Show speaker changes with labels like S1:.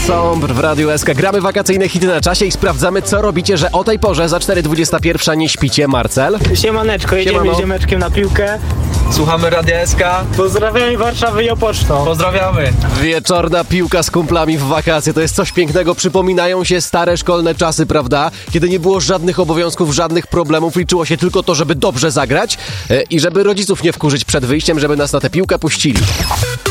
S1: Sombr w Radiu SK. Gramy wakacyjne hity na czasie i sprawdzamy, co robicie, że o tej porze za 4:21 nie śpicie. Marcel?
S2: Siemaneczko, jedziemy
S1: Siemano.
S2: z ziomeczkiem na piłkę.
S3: Słuchamy Radia SK.
S2: Pozdrawiamy Warszawy i Opoczno.
S3: Pozdrawiamy.
S1: Wieczorna piłka z kumplami w wakacje. To jest coś pięknego. Przypominają się stare szkolne czasy, prawda? Kiedy nie było żadnych obowiązków, żadnych problemów. Liczyło się tylko to, żeby dobrze zagrać i żeby rodziców nie wkurzyć przed wyjściem, żeby nas na tę piłkę puścili.